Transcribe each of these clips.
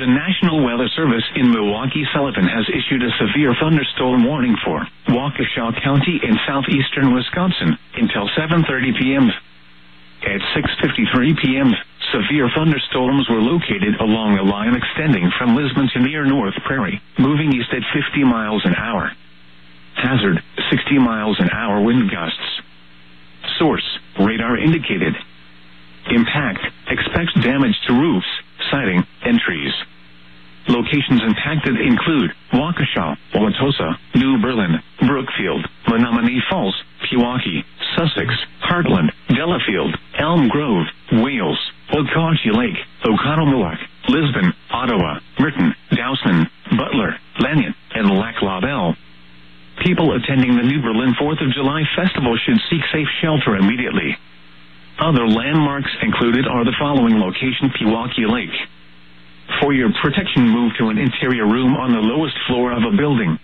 The National Weather Service in Milwaukee-Sullivan has issued a severe thunderstorm warning for Waukesha County in southeastern Wisconsin until 7:30 p.m. At 6:53 p.m., severe thunderstorms were located along a line extending from Lisbon to near North Prairie, moving east at 50 miles an hour. Hazard, 60 miles an hour wind gusts. Source, radar indicated. Impact, expect damage to roofs, siding, and trees. Locations impacted include Waukesha, Wauwatosa, New Berlin, Brookfield, Menominee Falls, Pewaukee, Sussex, Heartland, Delafield, Elm Grove, Wales, Okauchee Lake, Oconomowoc, Lisbon, Ottawa, Merton, Dowson, Butler, Lannion, and Lac La Belle. People attending the New Berlin 4th of July Festival should seek safe shelter immediately. Other landmarks included are the following location: Pewaukee Lake. For your protection, move to an interior room on the lowest floor of a building.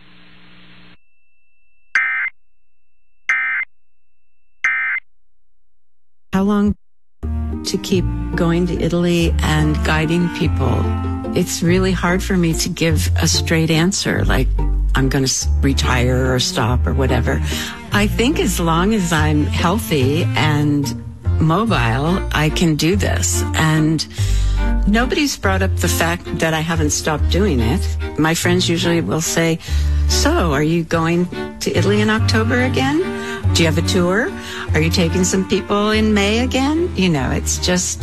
How long to keep going to Italy and guiding people? It's really hard for me to give a straight answer, like I'm going to retire or stop or whatever. I think as long as I'm healthy and mobile, I can do this. And nobody's brought up the fact that I haven't stopped doing it. My friends usually will say, so are you going to Italy in October again? Do you have a tour? Are you taking some people in May again? You know, it's just